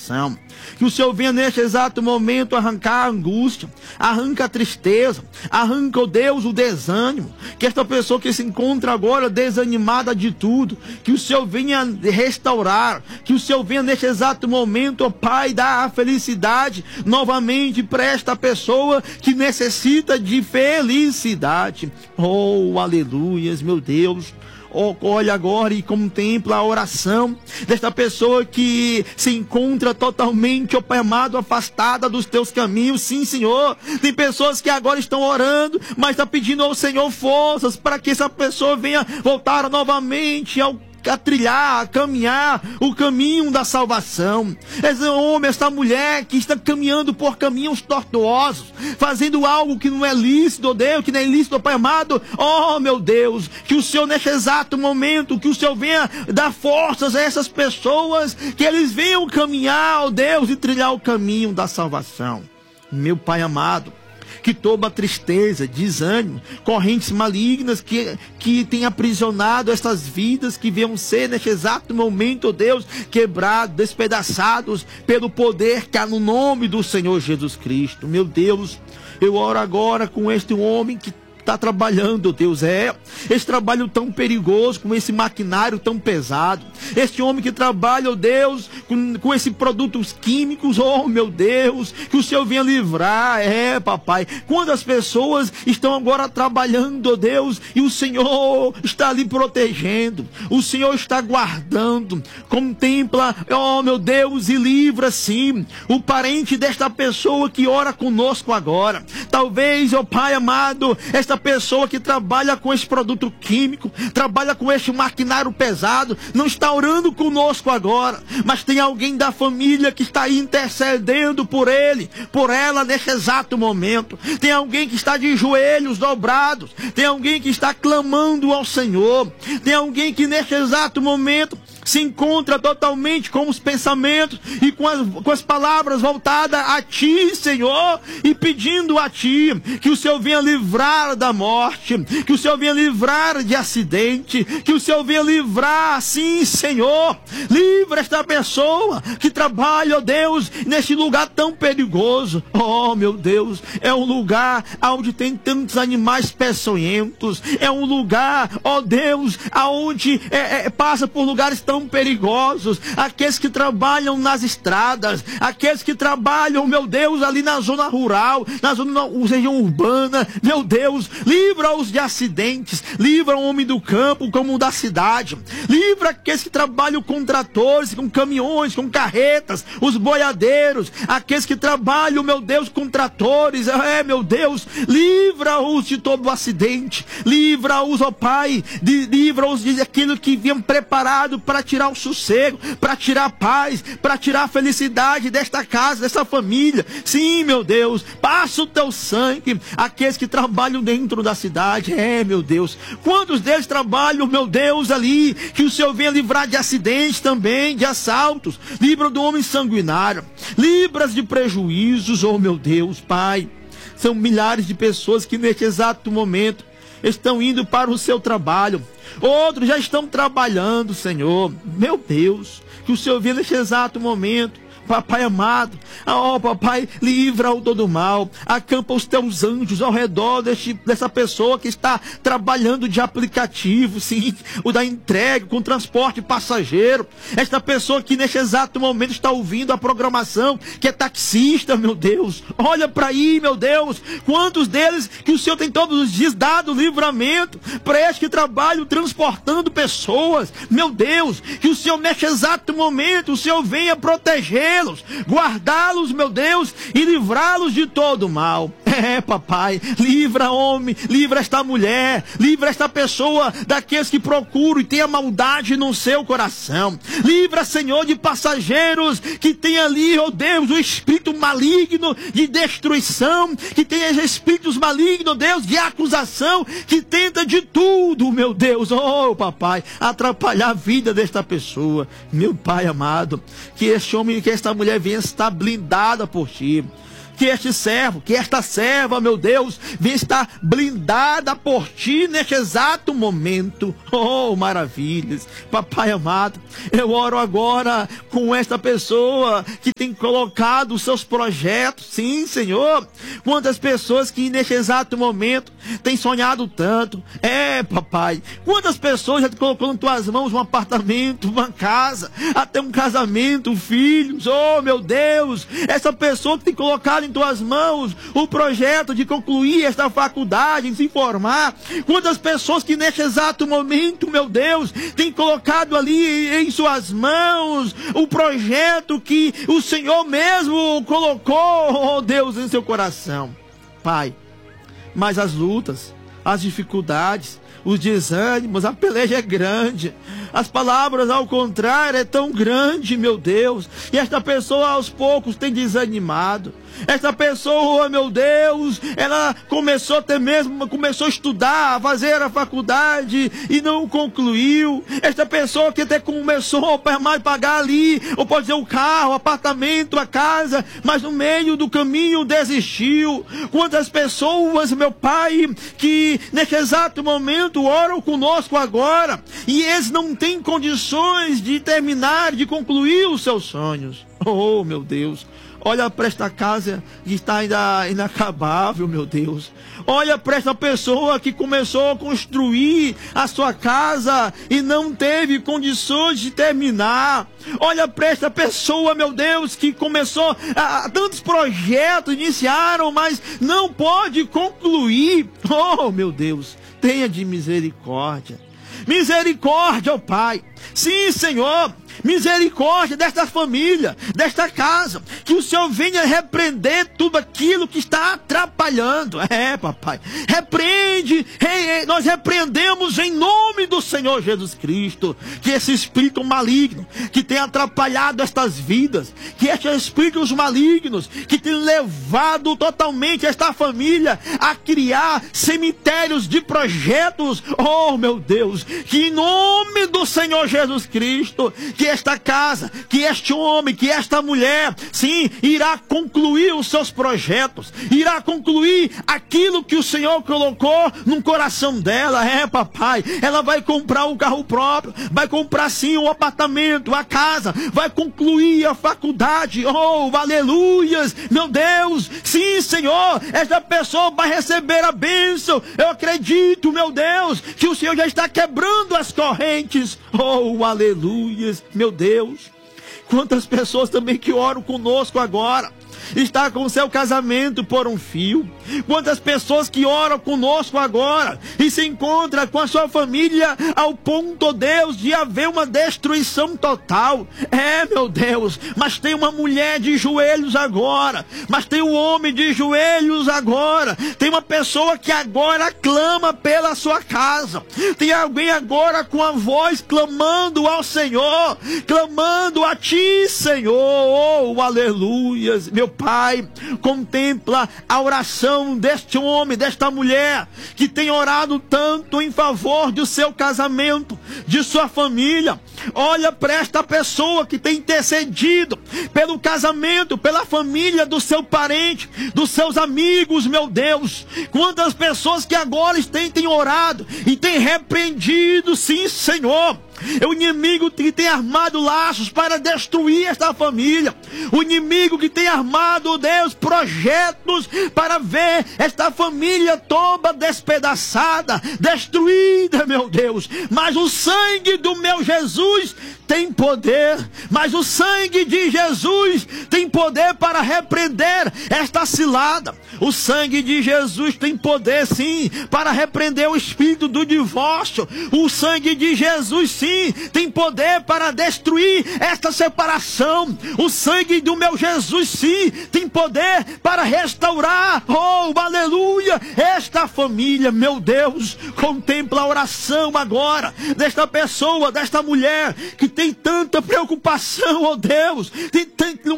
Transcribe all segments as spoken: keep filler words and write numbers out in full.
salvação. Que o Senhor venha neste exato momento arrancar a angústia, arranca a tristeza, arranca, ó Deus, o desânimo. Que esta pessoa que se encontra agora desanimada de tudo, que o Senhor venha restaurar, que o Senhor venha neste exato momento, ó Pai, dar a felicidade novamente para esta pessoa que necessita de felicidade. Oh, aleluias, meu Deus. Oh, olha agora e contempla a oração desta pessoa que se encontra totalmente, ó Pai amado, afastada dos teus caminhos. Sim, Senhor, tem pessoas que agora estão orando, mas está pedindo ao Senhor forças para que essa pessoa venha voltar novamente ao a trilhar, a caminhar o caminho da salvação. Esse homem, essa mulher que está caminhando por caminhos tortuosos, fazendo algo que não é lícito, oh Deus, que não é lícito, oh Pai amado. Oh, meu Deus, que o Senhor neste exato momento, que o Senhor venha dar forças a essas pessoas, que eles venham caminhar, oh Deus, e trilhar o caminho da salvação. Meu Pai amado, que toda tristeza, desânimo, correntes malignas que, que tem aprisionado estas vidas, que venham ser neste exato momento, oh Deus, quebrados, despedaçados pelo poder que há no nome do Senhor Jesus Cristo. Meu Deus, eu oro agora com este homem que está trabalhando, Deus, é esse trabalho tão perigoso, com esse maquinário tão pesado, este homem que trabalha, oh Deus, com, com esses produtos químicos, oh meu Deus, que o Senhor venha livrar, é papai, quantas pessoas estão agora trabalhando, oh Deus, e o Senhor está ali protegendo, o Senhor está guardando, contempla, oh meu Deus, e livra sim, o parente desta pessoa que ora conosco agora, talvez, oh Pai amado, esta pessoa que trabalha com esse produto químico, trabalha com este maquinário pesado, não está orando conosco agora, mas tem alguém da família que está aí intercedendo por ele, por ela neste exato momento, tem alguém que está de joelhos dobrados, tem alguém que está clamando ao Senhor, tem alguém que neste exato momento se encontra totalmente com os pensamentos e com as, com as palavras voltadas a Ti, Senhor, e pedindo a Ti que o Senhor venha livrar da morte, que o Senhor venha livrar de acidente, que o Senhor venha livrar, sim, Senhor, livra esta pessoa que trabalha, ó Deus, neste lugar tão perigoso. Oh, meu Deus, é um lugar onde tem tantos animais peçonhentos, é um lugar, ó Deus, aonde é, é, passa por lugares tão tão perigosos, aqueles que trabalham nas estradas, aqueles que trabalham, meu Deus, ali na zona rural, na zona na região urbana, meu Deus, livra-os de acidentes, livra o homem do campo como o da cidade, livra aqueles que trabalham com tratores, com caminhões, com carretas, os boiadeiros, aqueles que trabalham, meu Deus, com tratores, é, meu Deus, livra-os de todo o acidente, livra-os, ó Pai, de, livra-os de aquilo que vinham preparado para tirar o sossego, para tirar a paz, para tirar a felicidade desta casa, dessa família. Sim, meu Deus, passa o teu sangue, aqueles que trabalham dentro da cidade, é, meu Deus, quantos deles trabalham, meu Deus, ali, que o Senhor venha livrar de acidentes também, de assaltos, livra do homem sanguinário, livras de prejuízos, oh meu Deus, Pai, são milhares de pessoas que neste exato momento estão indo para o seu trabalho, outros já estão trabalhando, Senhor, meu Deus, que o Senhor venha neste exato momento, Papai amado, ó oh, papai, livra-o todo mal, acampa os teus anjos ao redor deste, dessa pessoa que está trabalhando de aplicativo, sim, o da entrega, com transporte passageiro, esta pessoa que neste exato momento está ouvindo a programação, que é taxista, meu Deus, olha para aí, meu Deus, quantos deles que o Senhor tem todos os dias dado livramento, para estes que trabalham transportando pessoas, meu Deus, que o Senhor neste exato momento, o Senhor venha proteger, guardá-los, meu Deus, e livrá-los de todo mal. É, papai, livra homem, livra esta mulher, livra esta pessoa daqueles que procuram e tem a maldade no seu coração. Livra, Senhor, de passageiros que tem ali, oh Deus, o espírito maligno de destruição, que tem espíritos malignos, Deus, de acusação, que tenta de tudo, meu Deus, oh papai, atrapalhar a vida desta pessoa. Meu Pai amado, que este homem, que esta mulher venha estar blindada por Ti. que este servo, que esta serva, meu Deus, venha estar blindada por ti neste exato momento. Oh, maravilhas. Papai amado, eu oro agora com esta pessoa que tem colocado os seus projetos. Sim, Senhor. Quantas pessoas que neste exato momento têm sonhado tanto. É, papai. Quantas pessoas já te colocou em tuas mãos um apartamento, uma casa, até um casamento, filhos. Oh, meu Deus. Essa pessoa que tem colocado em tuas mãos o projeto de concluir esta faculdade, de se formar. Quantas pessoas que neste exato momento, meu Deus, tem colocado ali em suas mãos o projeto que o Senhor mesmo colocou, oh Deus, em seu coração. Pai, mas as lutas, as dificuldades, os desânimos, a peleja é grande. As palavras ao contrário é tão grande, meu Deus. E esta pessoa aos poucos tem desanimado. Esta pessoa, meu Deus, ela começou até mesmo, começou a estudar, a fazer a faculdade e não concluiu. Esta pessoa que até começou a pagar ali, ou pode ser o carro, o apartamento, a casa, mas no meio do caminho desistiu. Quantas pessoas, meu Pai, que neste exato momento oram conosco agora e eles não têm condições de terminar, de concluir os seus sonhos. Oh, meu Deus. Olha para esta casa que está ainda inacabável, meu Deus. Olha para esta pessoa que começou a construir a sua casa e não teve condições de terminar. Olha para esta pessoa, meu Deus, que começou a, a, tantos projetos iniciaram, mas não pode concluir. Oh, meu Deus, tenha de misericórdia. Misericórdia, ó Pai. Sim, Senhor. Misericórdia desta família, desta casa, que o Senhor venha repreender tudo aquilo que está atrapalhando. É, papai, repreende, re, nós repreendemos em nome do Senhor Jesus Cristo, que esse espírito maligno, que tem atrapalhado estas vidas, que estes espíritos malignos, que tem levado totalmente esta família a criar cemitérios de projetos. Oh, meu Deus, que em nome do Senhor Jesus Cristo, que esta casa, que este homem, que esta mulher, sim, irá concluir os seus projetos, irá concluir aquilo que o Senhor colocou no coração dela. É, papai, ela vai comprar um carro próprio, vai comprar sim um apartamento, a casa, vai concluir a faculdade. Oh, aleluias, meu Deus, sim, Senhor, esta pessoa vai receber a bênção. Eu acredito, meu Deus, que o Senhor já está quebrando as correntes. Oh, aleluias, meu Deus. Quantas pessoas também que oram conosco agora está com o seu casamento por um fio. Quantas pessoas que oram conosco agora e se encontram com a sua família ao ponto, oh Deus, de haver uma destruição total. É, meu Deus, mas tem uma mulher de joelhos agora, mas tem um homem de joelhos agora, tem uma pessoa que agora clama pela sua casa, tem alguém agora com a voz clamando ao Senhor, clamando a ti, Senhor. Oh, aleluias, meu Pai, contempla a oração deste homem, desta mulher, que tem orado tanto em favor do seu casamento, de sua família. Olha para esta pessoa que tem intercedido pelo casamento, pela família do seu parente, dos seus amigos, meu Deus. Quantas pessoas que agora têm, têm orado e têm repreendido, sim, Senhor, o inimigo que tem armado laços para destruir esta família, o inimigo que tem armado, Deus, projetos para ver esta família toda despedaçada, destruída, meu Deus. Mas o sangue do meu Jesus tem poder, mas o sangue de Jesus tem poder para repreender esta cilada. O sangue de Jesus tem poder, sim, para repreender o espírito do divórcio. O sangue de Jesus, sim, tem poder para destruir esta separação. O sangue do meu Jesus, sim, tem poder para restaurar, oh, aleluia, esta família. Meu Deus, contempla a oração agora desta pessoa, desta mulher que tem tanta preocupação, oh Deus, tem, tem uma luta tão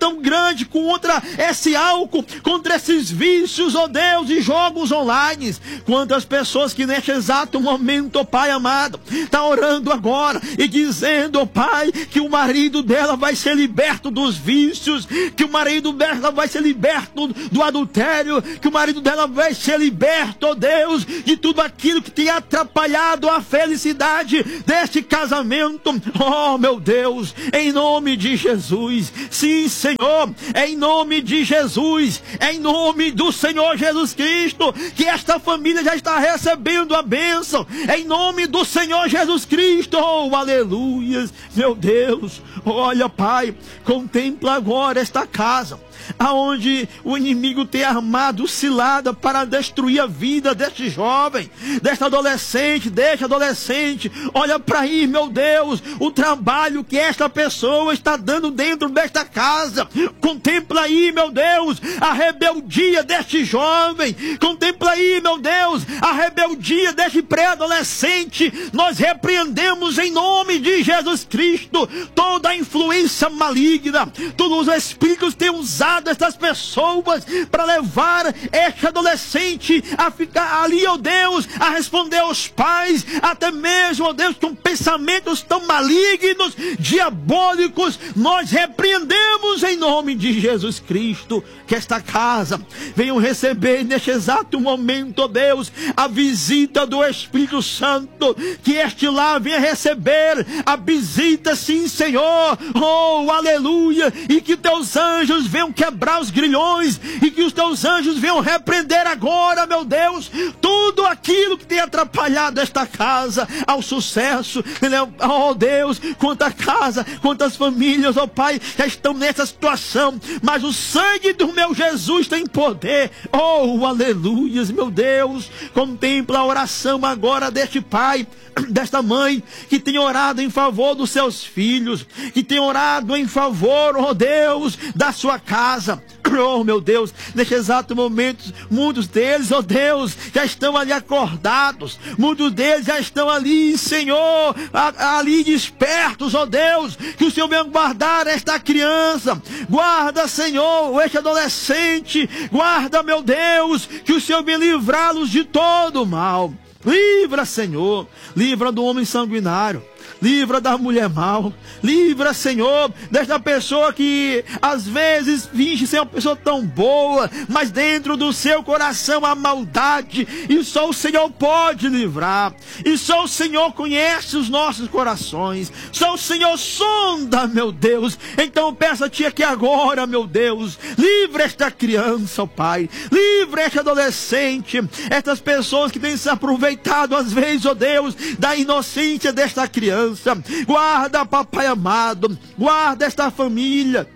tão grande contra esse álcool, contra esses vícios, ó Deus, e jogos online. Quantas pessoas que neste exato momento, ó Pai amado, está orando agora e dizendo, ó Pai, que o marido dela vai ser liberto dos vícios, que o marido dela vai ser liberto do adultério, que o marido dela vai ser liberto, ó Deus, de tudo aquilo que tem atrapalhado a felicidade deste casamento. Oh meu Deus, em nome de Jesus, sim Senhor, é em nome de Jesus, é em nome do Senhor Jesus Cristo, que esta família já está recebendo a bênção, é em nome do Senhor Jesus Cristo. Oh aleluias, meu Deus, olha Pai, contempla agora esta casa, aonde o inimigo tem armado cilada para destruir a vida deste jovem, desta adolescente, deste adolescente. Olha para aí, meu Deus, o trabalho que esta pessoa está dando dentro desta casa. Contempla aí, meu Deus, a rebeldia deste jovem. Contempla aí, meu Deus, a rebeldia deste pré-adolescente. Nós repreendemos em nome de Jesus Cristo toda a influência maligna, todos os espíritos têm usado estas pessoas para levar este adolescente a ficar ali, ó Deus, a responder aos pais, até mesmo, ó Deus, com pensamentos tão malignos, diabólicos. Nós repreendemos em nome de Jesus Cristo que esta casa venham receber neste exato momento, ó Deus, a visita do Espírito Santo, que este lar venha receber a visita, sim Senhor, oh aleluia, e que teus anjos venham quebrar os grilhões, e que os teus anjos venham repreender agora, meu Deus, tudo aquilo que tem atrapalhado esta casa ao sucesso. Oh Deus, quanta casa, quantas famílias, ó Pai, já estão nessa situação, mas o sangue do meu Jesus tem poder. Oh aleluias, meu Deus, contempla a oração agora deste pai, desta mãe, que tem orado em favor dos seus filhos, que tem orado em favor, oh Deus, da sua casa. Oh meu Deus, neste exato momento, muitos deles, oh Deus, já estão ali acordados, muitos deles já estão ali, Senhor, a, ali despertos, oh Deus, que o Senhor venha guardar esta criança, guarda, Senhor, este adolescente, guarda, meu Deus, que o Senhor venha livrá-los de todo o mal. Livra, Senhor, livra do homem sanguinário, livra da mulher mal, livra, Senhor, desta pessoa que às vezes finge ser uma pessoa tão boa, mas dentro do seu coração há maldade, e só o Senhor pode livrar, e só o Senhor conhece os nossos corações, só o Senhor sonda, meu Deus. Então peço a Ti aqui agora, meu Deus, livra esta criança, ó Pai, livra este adolescente, estas pessoas que têm se aproveitado às vezes, ó Deus, da inocência desta criança. Guarda, papai amado, guarda esta família,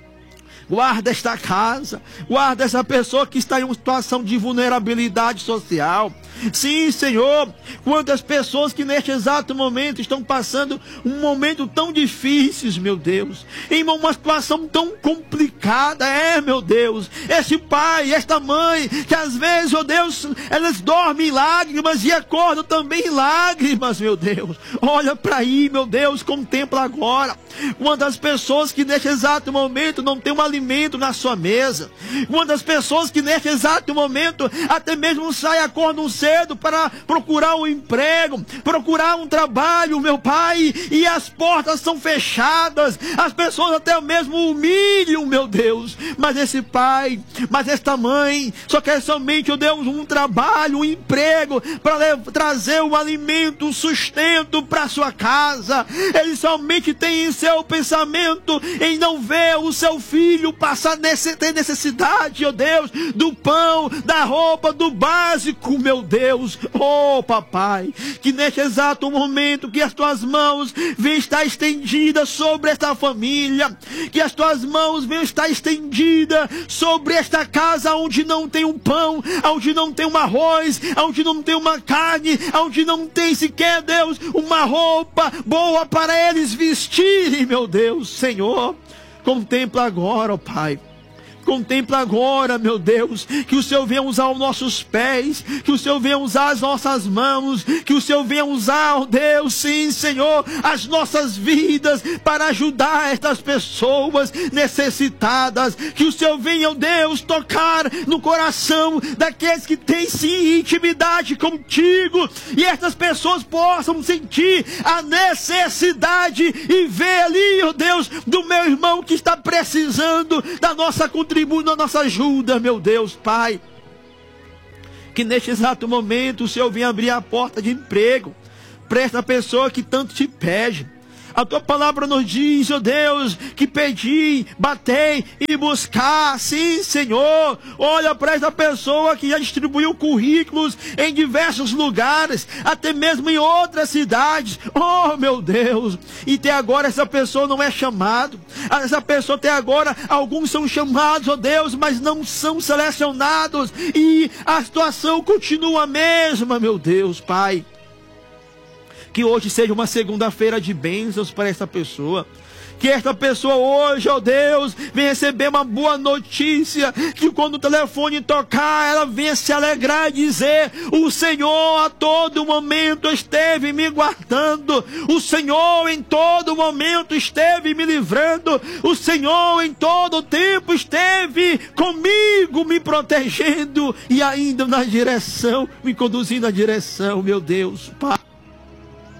guarda esta casa, guarda essa pessoa que está em uma situação de vulnerabilidade social. Sim, Senhor, quantas pessoas que neste exato momento estão passando um momento tão difícil, meu Deus, em uma situação tão complicada, é, meu Deus, este pai, esta mãe, que às vezes, oh Deus, elas dormem em lágrimas e acordam também em lágrimas, meu Deus. Olha para aí, meu Deus, contempla agora quantas pessoas que neste exato momento não tem um alimento na sua mesa, quantas pessoas que neste exato momento até mesmo saem, acordam cedo para procurar um emprego, procurar um trabalho, meu Pai, e as portas são fechadas, as pessoas até mesmo humilham, meu Deus, mas esse pai, mas esta mãe só quer somente, oh Deus, um trabalho, um emprego para trazer o alimento, o sustento para sua casa. Ele somente tem em seu pensamento em não ver o seu filho passar nesse, ter necessidade, oh Deus, do pão, da roupa, do básico, meu Deus. Deus, oh papai, que neste exato momento que as tuas mãos venham estar estendidas sobre esta família, que as tuas mãos venham estar estendidas sobre esta casa onde não tem um pão, onde não tem um arroz, onde não tem uma carne, onde não tem sequer, Deus, uma roupa boa para eles vestirem, meu Deus. Senhor, contempla agora, ó Pai, Contempla agora, meu Deus, que o Senhor venha usar os nossos pés, que o Senhor venha usar as nossas mãos, que o Senhor venha usar, oh Deus, sim, Senhor, as nossas vidas para ajudar estas pessoas necessitadas. Que o Senhor venha, oh Deus, tocar no coração daqueles que têm sim intimidade contigo, e estas pessoas possam sentir a necessidade e ver ali, oh Deus, do meu irmão que está precisando da nossa contribuição, da nossa ajuda, meu Deus, Pai. Que neste exato momento o Senhor venha abrir a porta de emprego para esta pessoa que tanto te pede. A tua palavra nos diz, ó Deus, que pedi, batei e buscar. Sim, Senhor. Olha para essa pessoa que já distribuiu currículos em diversos lugares, até mesmo em outras cidades. Oh, meu Deus. E até agora essa pessoa não é chamada. Essa pessoa até agora, alguns são chamados, ó Deus, mas não são selecionados. E a situação continua a mesma, meu Deus, Pai. Que hoje seja uma segunda-feira de bênçãos para essa pessoa. Que esta pessoa hoje, ó Deus, venha receber uma boa notícia. Que quando o telefone tocar, ela venha se alegrar e dizer: o Senhor a todo momento esteve me guardando. O Senhor em todo momento esteve me livrando. O Senhor em todo tempo esteve comigo, me protegendo. E ainda na direção, me conduzindo na direção, meu Deus, Pai.